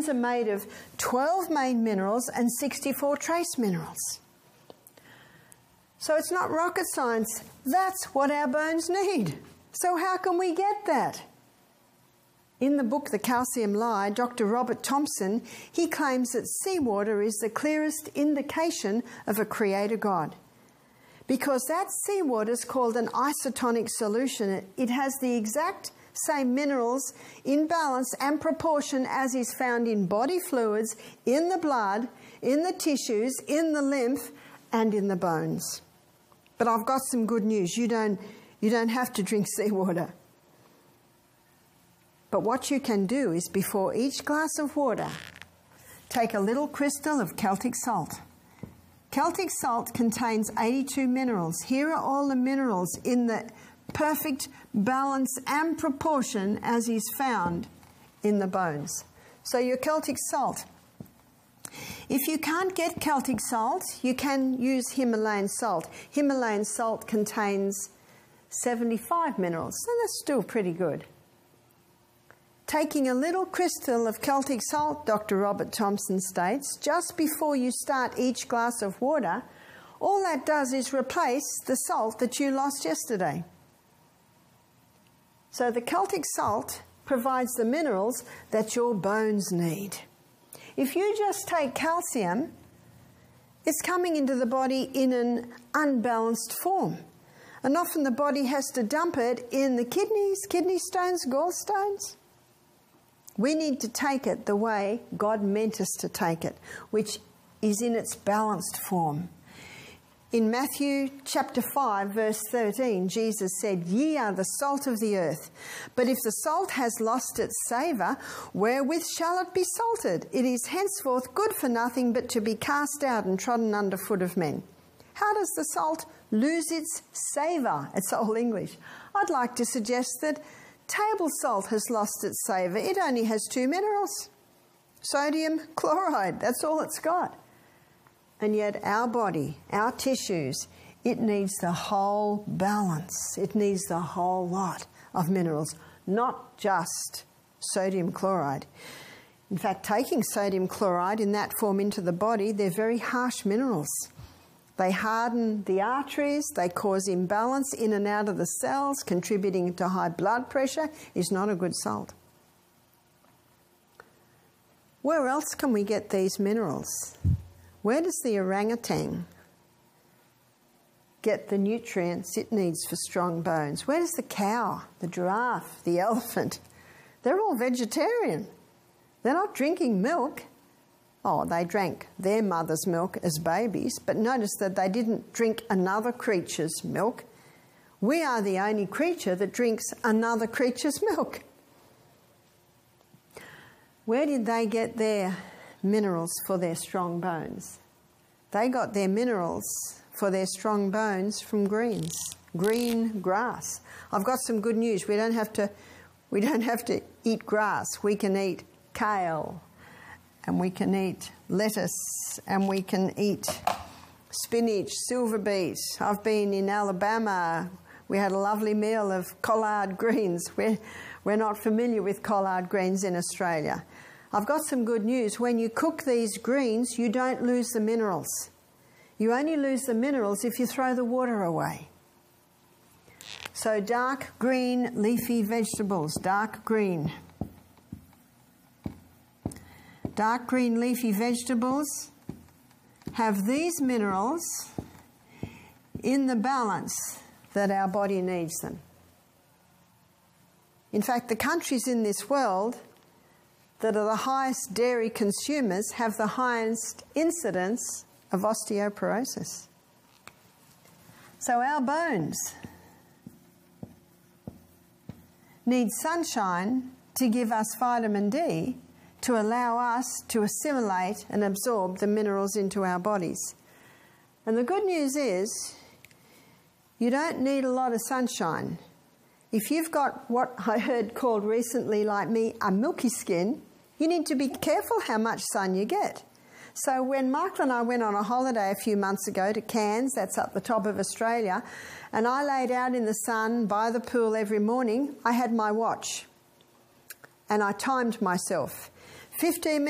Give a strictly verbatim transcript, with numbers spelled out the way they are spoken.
bones are made of twelve main minerals and sixty-four trace minerals. So it's not rocket science. That's what our bones need. So how can we get that? In the book The Calcium Lie, Doctor Robert Thompson, he claims that seawater is the clearest indication of a creator God. Because that seawater is called an isotonic solution. It has the exact same minerals in balance and proportion as is found in body fluids, in the blood, in the tissues, in the lymph, and in the bones. But I've got some good news. You don't, you don't have to drink seawater. But what you can do is, before each glass of water, take a little crystal of Celtic salt. Celtic salt contains eighty-two minerals. Here are all the minerals in the perfect balance and proportion as is found in the bones. So your Celtic salt. If you can't get Celtic salt, you can use Himalayan salt. Himalayan salt contains seventy-five minerals, so that's still pretty good. Taking a little crystal of Celtic salt, Doctor Robert Thompson states, just before you start each glass of water, all that does is replace the salt that you lost yesterday. So the Celtic salt provides the minerals that your bones need. If you just take calcium, it's coming into the body in an unbalanced form. And often the body has to dump it in the kidneys, kidney stones, gallstones. We need to take it the way God meant us to take it, which is in its balanced form. In Matthew chapter five, verse thirteen, Jesus said, "Ye are the salt of the earth. But if the salt has lost its savour, wherewith shall it be salted? It is henceforth good for nothing but to be cast out and trodden under foot of men." How does the salt lose its savour? It's Old English. I'd like to suggest that table salt has lost its savour. It only has two minerals. Sodium chloride, that's all it's got. And yet our body, our tissues, it needs the whole balance. It needs the whole lot of minerals, not just sodium chloride. In fact, taking sodium chloride in that form into the body, they're very harsh minerals. They harden the arteries, they cause imbalance in and out of the cells, contributing to high blood pressure. Is not a good salt. Where else can we get these minerals? Where does the orangutan get the nutrients it needs for strong bones? Where does the cow, the giraffe, the elephant? They're all vegetarian. They're not drinking milk. Oh, they drank their mother's milk as babies, but notice that they didn't drink another creature's milk. We are the only creature that drinks another creature's milk. Where did they get their minerals for their strong bones? They got their minerals for their strong bones from greens, green grass. I've got some good news. We don't have to, we don't have to eat grass. We can eat kale. And we can eat lettuce, and we can eat spinach, silver beet. I've been in Alabama. We had a lovely meal of collard greens. We're, we're not familiar with collard greens in Australia. I've got some good news. When you cook these greens, you don't lose the minerals. You only lose the minerals if you throw the water away. So dark green leafy vegetables, dark green. Dark green leafy vegetables have these minerals in the balance that our body needs them. In fact, the countries in this world that are the highest dairy consumers have the highest incidence of osteoporosis. So our bones need sunshine to give us vitamin D to allow us to assimilate and absorb the minerals into our bodies. And the good news is, you don't need a lot of sunshine. If you've got what I heard called recently, like me, a milky skin, you need to be careful how much sun you get. So when Michael and I went on a holiday a few months ago to Cairns, that's up the top of Australia, and I laid out in the sun by the pool every morning, I had my watch and I timed myself. fifteen minutes